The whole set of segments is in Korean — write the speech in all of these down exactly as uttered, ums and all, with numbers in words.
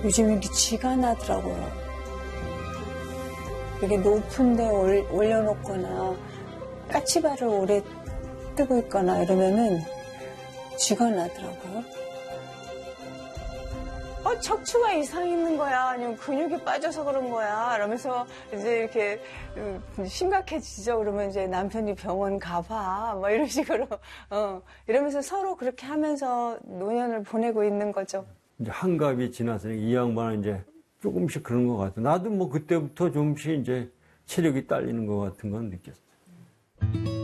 요즘 이렇게 쥐가 나더라고요. 이게 높은 데 올, 올려놓거나 까치발을 오래 뜨고 있거나 이러면은 쥐가 나더라고요. 어, 척추가 이상 있는 거야. 아니면 근육이 빠져서 그런 거야. 이러면서 이제 이렇게 심각해지죠. 그러면 이제 남편이 병원 가봐. 뭐 이런 식으로. 어, 이러면서 서로 그렇게 하면서 노년을 보내고 있는 거죠. 이제 한갑이 지나서 이 양반은 이제 조금씩 그런 것 같아. 나도 뭐 그때부터 조금씩 이제 체력이 딸리는 것 같은 건 느꼈어요.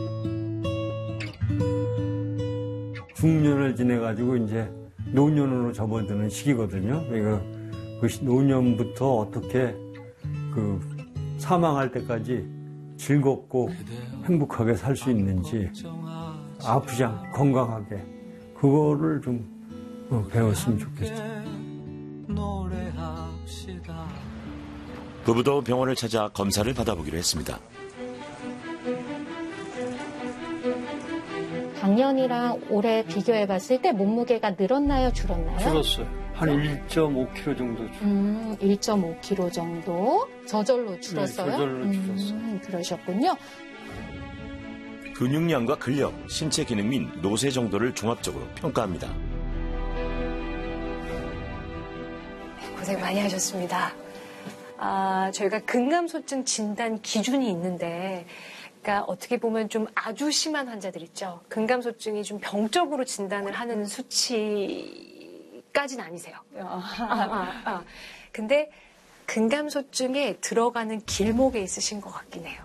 중년을 지내가지고 이제 노년으로 접어드는 시기거든요. 그러니까 그 노년부터 어떻게 그 사망할 때까지 즐겁고 행복하게 살 수 있는지, 아프지 않고 건강하게, 그거를 좀 배웠으면 좋겠어요. 부부도 병원을 찾아 검사를 받아보기로 했습니다. 작년이랑 올해 비교해봤을 때 몸무게가 늘었나요, 줄었나요? 줄었어요. 한 일 점 오 킬로그램 정도 줄었어요. 음, 일 점 오 킬로그램 정도 저절로 줄었어요? 네, 저절로 음, 줄었어요. 그러셨군요. 근육량과 근력, 신체 기능 및 노쇠 정도를 종합적으로 평가합니다. 고생 많이 하셨습니다. 아, 저희가 근감소증 진단 기준이 있는데, 그러니까 어떻게 보면 좀 아주 심한 환자들 있죠. 근감소증이 좀 병적으로 진단을 하는 수치까지는 아니세요. 아, 아, 아. 근데 근감소증에 들어가는 길목에 있으신 것 같긴 해요.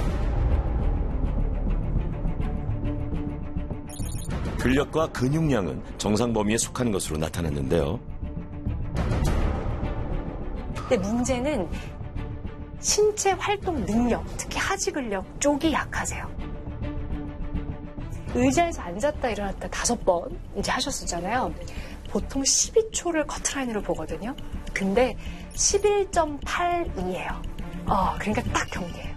근력과 근육량은 정상 범위에 속하는 것으로 나타났는데요. 근데 문제는 신체 활동 능력, 특히 하지 근력 쪽이 약하세요. 의자에서 앉았다 일어났다 다섯 번 이제 하셨었잖아요. 보통 십이 초를 커트라인으로 보거든요. 근데 십일 점 팔이에요. 어, 그러니까 딱 경계예요.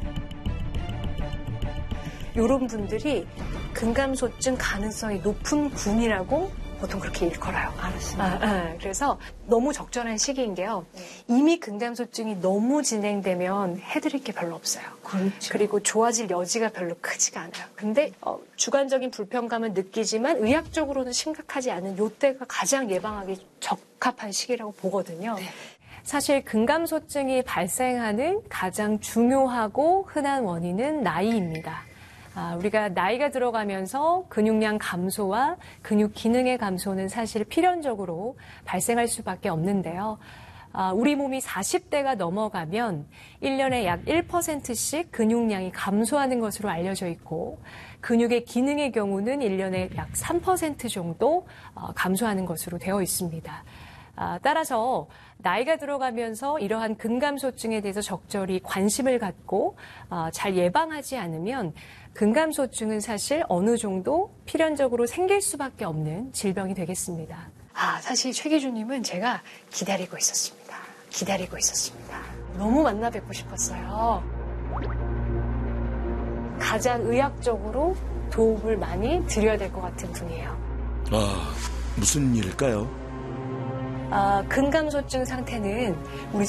이런 분들이 근감소증 가능성이 높은 군이라고 보통 그렇게 일컬어요. 알았습니다. 아, 아, 그래서 너무 적절한 시기인 게요. 네. 이미 근감소증이 너무 진행되면 해드릴 게 별로 없어요. 그렇죠. 그리고 좋아질 여지가 별로 크지가 않아요. 근데 어, 주관적인 불편감은 느끼지만 의학적으로는 심각하지 않은 이때가 가장 예방하기 적합한 시기라고 보거든요. 네. 사실 근감소증이 발생하는 가장 중요하고 흔한 원인은 나이입니다. 아, 우리가 나이가 들어가면서 근육량 감소와 근육 기능의 감소는 사실 필연적으로 발생할 수밖에 없는데요. 아, 우리 몸이 사십 대가 넘어가면 일 년에 약 일 퍼센트씩 근육량이 감소하는 것으로 알려져 있고, 근육의 기능의 경우는 일 년에 약 삼 퍼센트 정도 감소하는 것으로 되어 있습니다. 아, 따라서 나이가 들어가면서 이러한 근감소증에 대해서 적절히 관심을 갖고 아, 잘 예방하지 않으면 근감소증은 사실 어느 정도 필연적으로 생길 수밖에 없는 질병이 되겠습니다. 아, 사실 최 기주님은 제가 기다리고 있었습니다. 기다리고 있었습니다. 너무 만나 뵙고 싶었어요. 가장 의학적으로 도움을 많이 드려야 될 것 같은 분이에요. 아, 무슨 일일까요? 아, 근감소증 상태는 우리